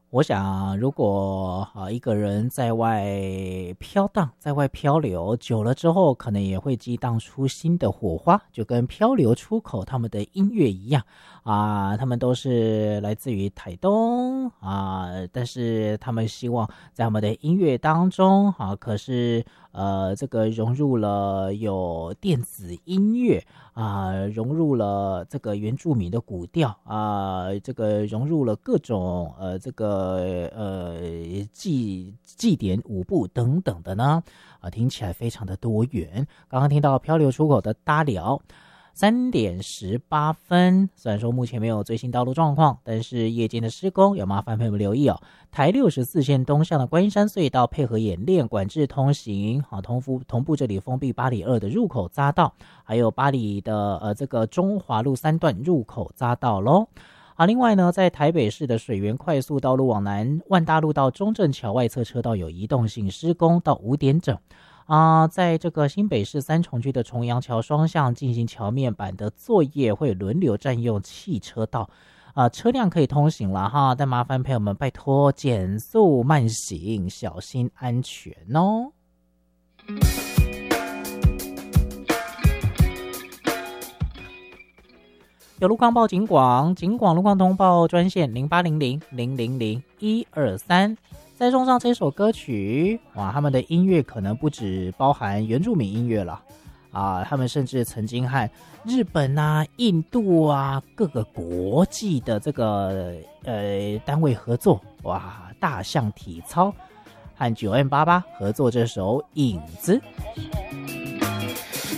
我想，如果一个人在外飘荡，在外漂流久了之后，可能也会激荡出新的火花，就跟漂流出口他们的音乐一样他们都是来自于台东但是他们希望在他们的音乐当中可是这个融入了有电子音乐融入了这个原住民的古调这个融入了各种这个祭典舞步等等的呢听起来非常的多元。刚刚听到漂流出口的搭聊3:18，虽然说目前没有最新道路状况，但是夜间的施工有麻烦朋友们留意台64线东向的观音山隧道配合演练管制通行同步这里封闭8里2的入口匝道，还有8里的这个中华路3段入口匝道咯。另外呢，在台北市的水源快速道路往南万大路到中正桥外侧车道有移动性施工到5点整在这个新北市三重区的重阳桥双向进行桥面板的作业，会轮流占用汽车道车辆可以通行了但麻烦朋友们拜托减速慢行，小心安全哦。有路况报警广路况通报专线0800000123。再送上这首歌曲他们的音乐可能不只包含原住民音乐了他们甚至曾经和日本印度各个国际的这个单位合作大象体操和9M88合作这首影子。